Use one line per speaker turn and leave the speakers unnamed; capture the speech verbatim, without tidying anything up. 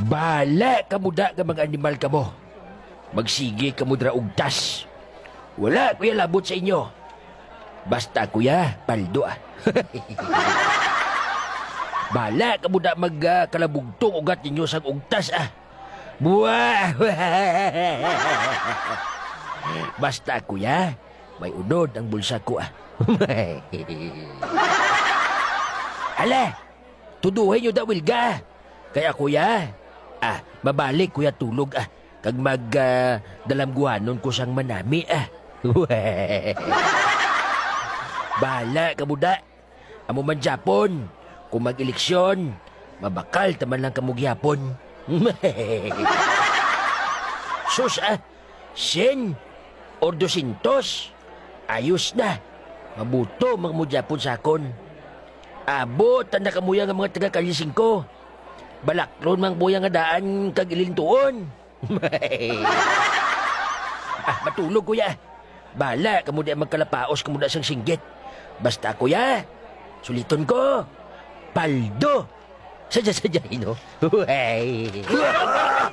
Bala ka muda ka mga animal ka mo. Magsige ka mo dra og tas. Wala kuya labot sa inyo. Basta kuya, paldo ah. Bala ka muda mag uh, kalabugtong ugat ninyo sa ugtas ah. Buwah! Basta kuya, may unod ang bulsa ko ah. Hala, tuduhin nyo da wilga. Kaya kuya, ah, mabalik kuya tulog ah. Kag mag uh, dalamguhanon ko sang manami ah. Bahala ka muda. Amo man Japon, kung mag-eleksyon, mabakal taman lang kamug Japon. Sus ah, sen or dosintos. Ayos na. Mabuto mga mo Japon sakon. Abot ang nakamuya nga mga taga-kalising ko. Balakron mang buya nga daan kag ilintuon. Ah, matulog kuya. Bala, kamu di magkalapaos, kamu da sang singgit. Basta kuya, suliton ko. Paldo. Sadya-sadya, no? Huway.